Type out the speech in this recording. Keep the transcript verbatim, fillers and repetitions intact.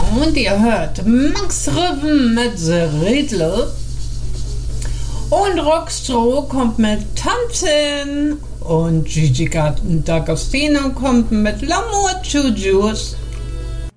Und ihr hört Max Riven mit The Riddle. Und Rockstro kommt mit Tanzen. Und Gigi D'Agostino kommt mit L'amour toujours.